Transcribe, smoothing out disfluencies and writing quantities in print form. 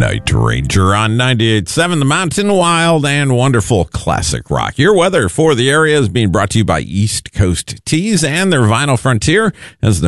Night Ranger on 98.7 The Mountain, wild and wonderful classic rock. Your weather for the area is being brought to you by East Coast Teas and their Vinyl Frontier as the